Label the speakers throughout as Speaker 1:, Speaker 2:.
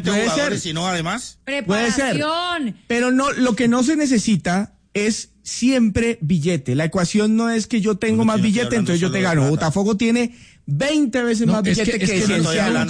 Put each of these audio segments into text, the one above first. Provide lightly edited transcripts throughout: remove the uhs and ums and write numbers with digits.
Speaker 1: solamente
Speaker 2: puede
Speaker 1: jugadores,
Speaker 2: ser,
Speaker 1: sino además.
Speaker 2: puede ser, pero no, lo que no se necesita es siempre billete. La ecuación no es que yo tengo más billete, entonces yo te gano. Botafogo tiene 20 veces más billete que Cienciano.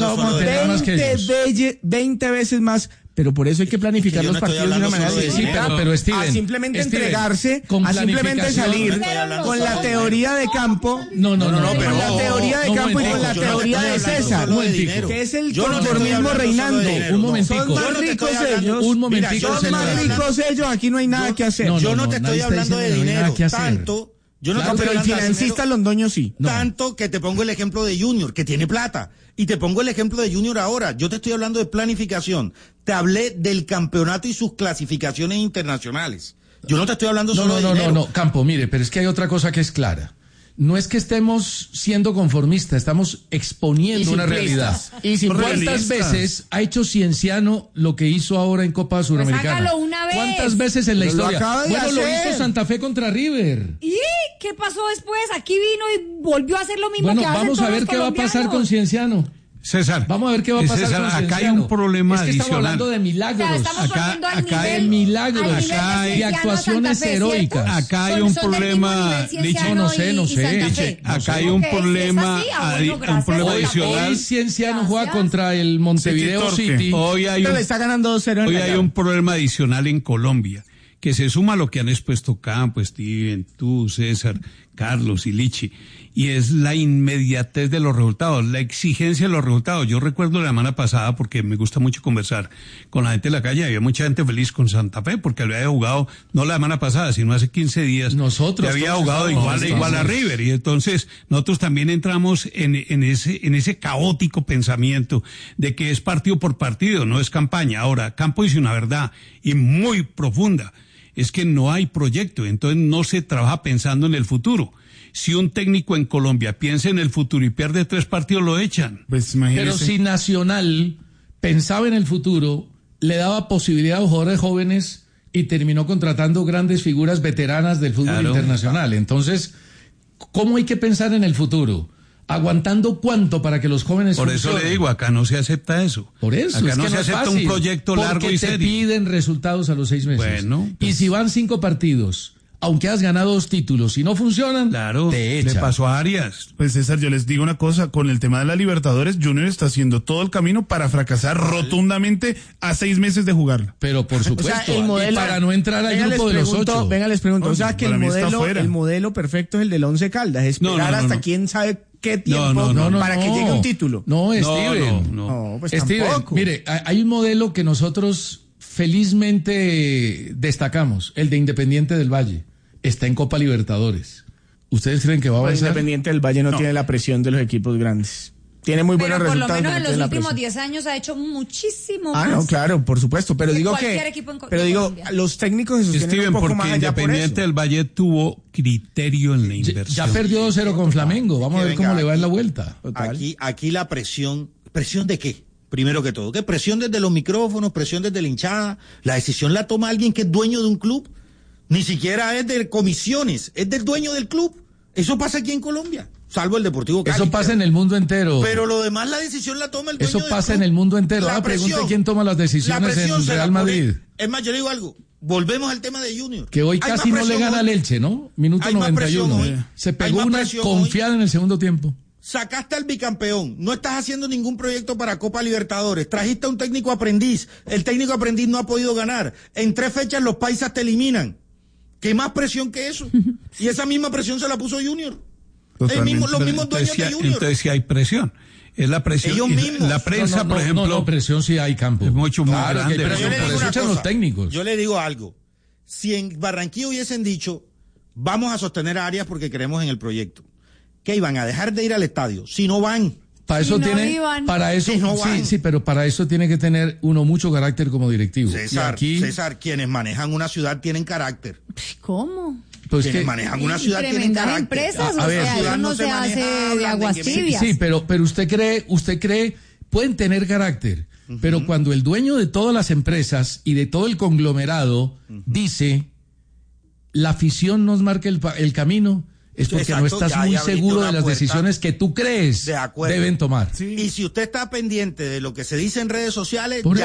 Speaker 2: 20 veces más. Pero por eso hay que planificar los partidos de una manera distinta.
Speaker 3: Pero Steven,
Speaker 2: a simplemente entregarse, a simplemente salir con la teoría de campo.
Speaker 3: No,
Speaker 2: pero con la teoría de campo y con la teoría de César, que es el conformismo reinando.
Speaker 3: Un momentico.
Speaker 2: Son más ricos ellos.
Speaker 3: Un momentico.
Speaker 2: Son más ricos ellos, aquí no hay nada que hacer.
Speaker 1: Yo no te estoy hablando de dinero, tanto.
Speaker 2: Pero el financista Londoño sí.
Speaker 1: Tanto que te pongo el ejemplo de Junior, que tiene plata. Y te pongo el ejemplo de Junior ahora. Yo te estoy hablando de planificación. Te hablé del campeonato y sus clasificaciones internacionales. Yo no te estoy hablando solo de dinero.
Speaker 3: No, Campo, mire, pero es que hay otra cosa que es clara. No es que estemos siendo conformistas, estamos exponiendo una realidad. ¿Cuántas veces ha hecho Cienciano lo que hizo ahora en Copa Suramericana?
Speaker 4: Hágalo una vez.
Speaker 3: ¿Cuántas veces en la historia? Lo hizo Santa Fe contra River.
Speaker 4: ¿Y qué pasó después? Aquí vino y volvió a hacer lo mismo que hacen
Speaker 3: vamos a ver qué va a pasar con Cienciano.
Speaker 5: César,
Speaker 3: vamos a ver qué va a pasar
Speaker 5: César,
Speaker 3: con Cienciano.
Speaker 5: acá hay un problema adicional.
Speaker 3: Estamos hablando de milagros.
Speaker 5: Acá
Speaker 3: hay milagros, de actuaciones heroicas.
Speaker 5: Acá hay un problema,
Speaker 3: Licho, no sé.
Speaker 5: Acá hay un problema adicional.
Speaker 3: Hoy Cienciano juega contra el Montevideo City.
Speaker 2: Le está ganando 2-0.
Speaker 5: Hoy hay un problema adicional en Colombia, que se suma a lo que han expuesto Campo, Steven, tú, César, Carlos y Lichi, y es la inmediatez de los resultados, la exigencia de los resultados. Yo recuerdo la semana pasada, porque me gusta mucho conversar con la gente de la calle, había mucha gente feliz con Santa Fe, porque había jugado, no la semana pasada, sino hace 15 días,
Speaker 3: nosotros
Speaker 5: había jugado igual a River, y entonces nosotros también entramos en ese caótico pensamiento de que es partido por partido, no es campaña. Ahora, Campo dice una verdad, y muy profunda, es que no hay proyecto, entonces no se trabaja pensando en el futuro. Si un técnico en Colombia piensa en el futuro y pierde 3 partidos, lo echan.
Speaker 3: Pues imagínese. Pero si Nacional pensaba en el futuro, le daba posibilidad a los jugadores jóvenes y terminó contratando grandes figuras veteranas del fútbol internacional. Entonces, ¿cómo hay que pensar en el futuro? ¿Aguantando cuánto para que los jóvenes
Speaker 5: funcionen? Por eso le digo, acá no se acepta eso.
Speaker 3: Por eso.
Speaker 5: Acá no se acepta un proyecto largo y serio.
Speaker 3: Porque te piden resultados a los 6 meses.
Speaker 5: Bueno.
Speaker 3: Y si van 5 partidos, aunque has ganado 2 títulos, y no funcionan, te echan.
Speaker 5: Le pasó a Arias.
Speaker 6: Pues César, yo les digo una cosa, con el tema de la Libertadores, Junior está haciendo todo el camino para fracasar rotundamente a 6 meses de jugarla.
Speaker 3: Pero por supuesto,
Speaker 2: el modelo,
Speaker 3: y para no entrar al grupo de los 8.
Speaker 2: Venga, les pregunto, o sea que el modelo perfecto es el del Once Caldas, esperar hasta quién sabe qué tiempo para que llegue un título.
Speaker 3: No, Steven. No,
Speaker 2: pues
Speaker 3: Steven,
Speaker 2: tampoco.
Speaker 3: Mire, hay un modelo que nosotros felizmente destacamos, el de Independiente del Valle. Está en Copa Libertadores. ¿Ustedes creen que va a avanzar?
Speaker 2: Independiente del Valle no tiene la presión de los equipos grandes. Tiene muy buenos resultados.
Speaker 4: Pero por lo menos en los últimos 10 años ha hecho muchísimo más.
Speaker 2: No, claro, por supuesto. Pero digo los técnicos se sostienen
Speaker 5: Steven,
Speaker 2: un poco
Speaker 5: porque
Speaker 2: más allá por
Speaker 5: Independiente del Valle tuvo criterio en la inversión.
Speaker 3: Ya perdió 2-0 con Flamengo. Vamos a ver cómo le va en la vuelta.
Speaker 1: Aquí la presión ¿de qué? Primero que todo, ¿qué? Presión desde los micrófonos, presión desde la hinchada. La decisión la toma alguien que es dueño de un club. Ni siquiera es de comisiones, es del dueño del club. Eso pasa aquí en Colombia, salvo el Deportivo Cali.
Speaker 3: Eso pasa en el mundo entero.
Speaker 1: Pero lo demás, la decisión la toma el dueño del club.
Speaker 3: Eso pasa en el mundo entero. Pregunte quién toma las decisiones en Real Madrid.
Speaker 1: Es más, yo le digo algo. Volvemos al tema de Junior.
Speaker 3: Que hoy casi no le gana al Elche, ¿no? Minuto 91. Se pegó una confiada en el segundo tiempo.
Speaker 1: Sacaste al bicampeón, no estás haciendo ningún proyecto para Copa Libertadores, trajiste a un técnico aprendiz, el técnico aprendiz no ha podido ganar, en 3 fechas los paisas te eliminan. ¿Qué más presión que eso? Y esa misma presión se la puso Junior. Los mismos dueños de Junior.
Speaker 5: Entonces sí hay presión. Es la presión.
Speaker 1: Ellos mismos.
Speaker 5: La prensa, por ejemplo.
Speaker 3: No, presión sí hay, Campo.
Speaker 5: Es mucho más grande.
Speaker 3: Pero escuchan los técnicos.
Speaker 1: Yo le digo algo. Si en Barranquilla hubiesen dicho, vamos a sostener a Arias porque creemos en el proyecto, ¿qué iban a dejar de ir al estadio? Si no van.
Speaker 3: Pero para eso tiene que tener uno mucho carácter como directivo.
Speaker 1: César, quienes manejan una ciudad tienen carácter.
Speaker 4: ¿Cómo?
Speaker 1: Pues quienes manejan una ciudad tienen carácter.
Speaker 4: Empresas, eso no se hace de aguas tibias.
Speaker 3: Sí, pero usted cree, pueden tener carácter, pero cuando el dueño de todas las empresas y de todo el conglomerado dice, la afición nos marca el camino, es porque no estás muy seguro de las decisiones que tú crees deben tomar.
Speaker 1: Sí. Y si usted está pendiente de lo que se dice en redes sociales,